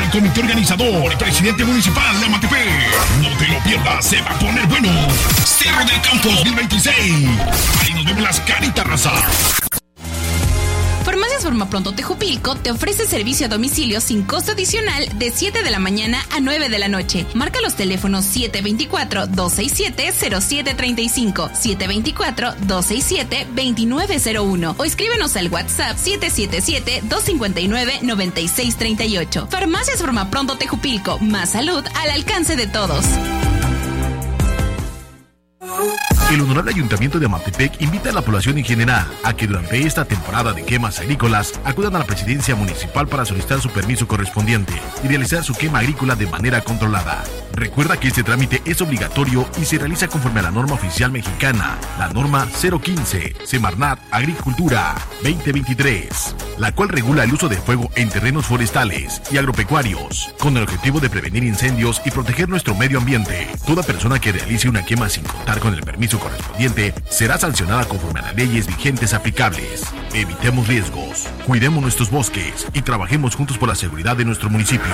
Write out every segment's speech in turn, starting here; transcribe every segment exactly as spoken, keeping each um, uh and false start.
el comité organizador, presidente municipal de Amatepec. No te lo pierdas, se va a poner bueno. Cerro del Campo dos mil veintiséis. Ahí nos vemos las caritas, raza. Farmacias Formapronto Tejupilco te ofrece servicio a domicilio sin costo adicional de siete de la mañana a nueve de la noche. Marca los teléfonos siete dos cuatro, dos seis siete, cero siete tres cinco, siete dos cuatro, dos seis siete, dos nueve cero uno o escríbenos al WhatsApp siete siete siete, dos cinco nueve, nueve seis tres ocho. Farmacias Formapronto Tejupilco, más salud al alcance de todos. El Honorable Ayuntamiento de Amatepec invita a la población en general a que durante esta temporada de quemas agrícolas acudan a la presidencia municipal para solicitar su permiso correspondiente y realizar su quema agrícola de manera controlada. Recuerda que este trámite es obligatorio y se realiza conforme a la norma oficial mexicana, la norma cero quince, Semarnat Agricultura veinte veintitrés, la cual regula el uso de fuego en terrenos forestales y agropecuarios, con el objetivo de prevenir incendios y proteger nuestro medio ambiente. Toda persona que realice una quema sin contar con el permiso correspondiente será sancionada conforme a las leyes vigentes aplicables. Evitemos riesgos, cuidemos nuestros bosques y trabajemos juntos por la seguridad de nuestro municipio.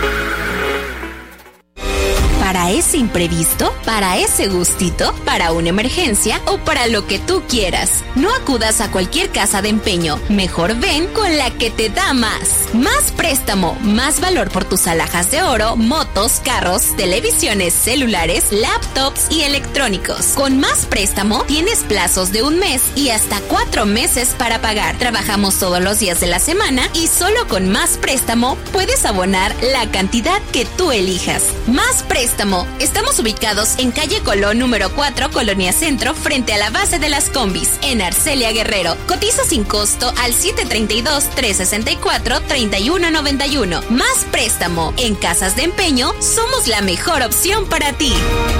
Para ese imprevisto, para ese gustito, para una emergencia o para lo que tú quieras. No acudas a cualquier casa de empeño. Mejor ven con la que te da más. Más préstamo, más valor por tus alhajas de oro, motos, carros, televisiones, celulares, laptops y electrónicos. Con Más Préstamo tienes plazos de un mes y hasta cuatro meses para pagar. Trabajamos todos los días de la semana y solo con Más Préstamo puedes abonar la cantidad que tú elijas. Más Préstamo. Estamos ubicados en calle Colón número cuatro, Colonia Centro, frente a la base de las combis, en Arcelia Guerrero. Cotiza sin costo al siete tres dos, tres seis cuatro, tres uno nueve uno. Más Préstamo. En Casas de Empeño somos la mejor opción para ti.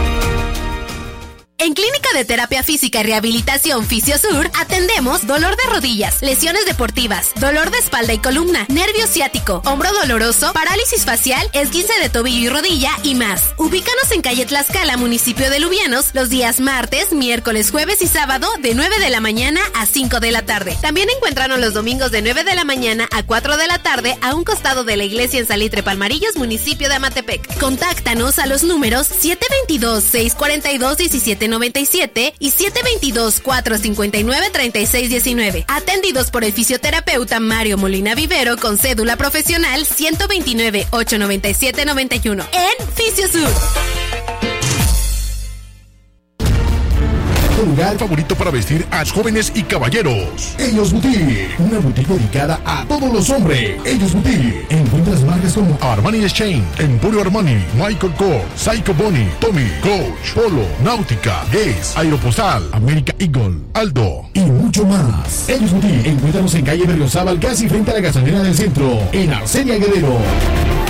En Clínica de Terapia Física y Rehabilitación Fisiosur atendemos dolor de rodillas, lesiones deportivas, dolor de espalda y columna, nervio ciático, hombro doloroso, parálisis facial, esguince de tobillo y rodilla y más. Ubícanos en calle Tlaxcala, municipio de Lubianos, los días martes, miércoles, jueves y sábado de nueve de la mañana a cinco de la tarde. También encuéntranos los domingos de nueve de la mañana a cuatro de la tarde a un costado de la iglesia en Salitre Palmarillos, municipio de Amatepec. Contáctanos a los números siete dos dos, seis cuatro dos, uno siete noventa y siete y siete dos dos, cuatro cinco nueve, tres seis uno nueve. Atendidos por el fisioterapeuta Mario Molina Vivero con cédula profesional ciento veintinueve, ochocientos noventa y siete, noventa y uno en Fisiosur. Lugar favorito para vestir a jóvenes y caballeros. Ellos Boutique, una boutique dedicada a todos los hombres. Ellos Boutique, encuentras marcas como Armani Exchange, Emporio Armani, Michael Kors, Psycho Bunny, Tommy, Coach, Polo, Náutica, Guess, Aeropostal, America Eagle, Aldo y mucho más. Ellos Boutique, encuéntranos en calle Berriozábal, casi frente a la gasolinera del centro, en Arcelia Guerrero.